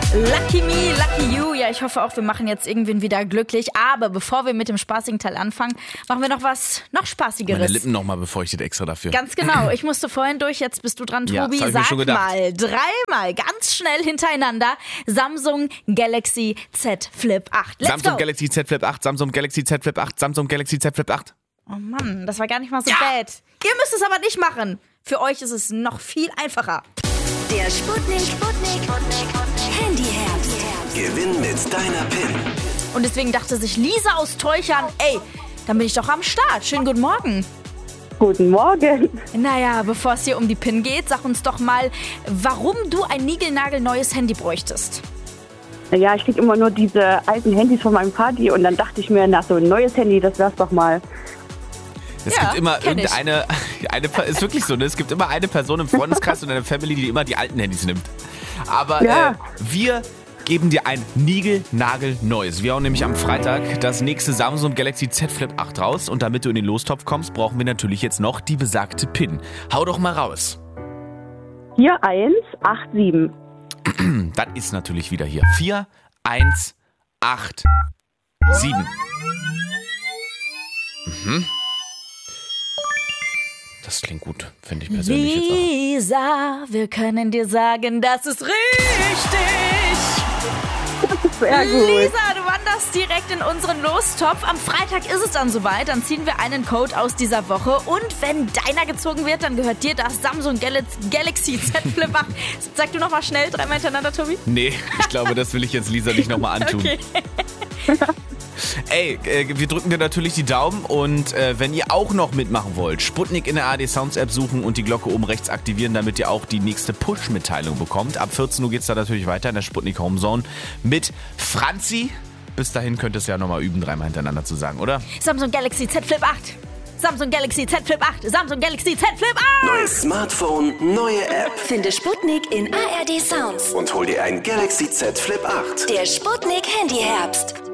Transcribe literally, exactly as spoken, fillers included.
Lucky me, lucky you. Ja, ich hoffe auch, wir machen jetzt irgendwen wieder glücklich. Aber bevor wir mit dem spaßigen Teil anfangen, machen wir noch was noch Spaßigeres. Meine Lippen nochmal befeuchtet extra dafür. Ganz genau. Ich musste vorhin durch, jetzt bist du dran, Tobi. Ja, das hab ich mir Sag schon gedacht. mal, dreimal ganz schnell hintereinander Samsung Galaxy Z Flip acht. Let's Samsung go. Galaxy Z Flip acht, Samsung Galaxy Z Flip acht, Samsung Galaxy Z Flip acht. Oh Mann, das war gar nicht mal so Ja. bad. Ihr müsst es aber nicht machen. Für euch ist es noch viel einfacher. Der Sputnik, Sputnik, Handyherbst. Gewinn mit deiner P I N. Und deswegen dachte sich Lisa aus Teuchern, ey, dann bin ich doch am Start. Schönen guten Morgen. Guten Morgen. Naja, bevor es hier um die P I N geht, sag uns doch mal, warum du ein niegelnagelneues Handy bräuchtest. Ja, ich krieg immer nur diese alten Handys von meinem Vati und dann dachte ich mir, nach so ein neues Handy, das wär's doch mal. Es Ja, gibt immer kenn ich. irgendeine, eine, ist wirklich so, ne? Es gibt immer eine Person im Freundeskreis und eine Family, die immer die alten Handys nimmt. Aber Ja. äh, wir geben dir ein niegelnagelneues. Wir hauen nämlich am Freitag das nächste Samsung Galaxy Z Flip acht raus und damit du in den Lostopf kommst, brauchen wir natürlich jetzt noch die besagte P I N. Hau doch mal raus. vier eins acht sieben. Das ist natürlich wieder hier. vier eins acht sieben. Mhm. Das klingt gut, finde ich persönlich jetzt auch. Lisa, wir können dir sagen, das ist richtig. Sehr gut. Lisa, du wanderst direkt in unseren Lostopf. Am Freitag ist es dann soweit. Dann ziehen wir einen Code aus dieser Woche. Und wenn deiner gezogen wird, dann gehört dir das Samsung Gal- Galaxy Z Flip acht. Sag du nochmal schnell, dreimal hintereinander, Tobi. Nee, ich glaube, das will ich jetzt Lisa nicht nochmal antun. Okay. Ey, äh, wir drücken dir natürlich die Daumen und äh, wenn ihr auch noch mitmachen wollt, Sputnik in der A R D Sounds App suchen und die Glocke oben rechts aktivieren, damit ihr auch die nächste Push-Mitteilung bekommt. Ab vierzehn Uhr geht's da natürlich weiter in der Sputnik Homezone mit Franzi. Bis dahin könnt ihr es ja nochmal üben, dreimal hintereinander zu sagen, oder? Samsung Galaxy Z Flip acht. Samsung Galaxy Z Flip acht. Samsung Galaxy Z Flip acht. Neues Smartphone, neue App. Finde Sputnik in A R D Sounds. Und hol dir ein Galaxy Z Flip acht. Der Sputnik Handyherbst.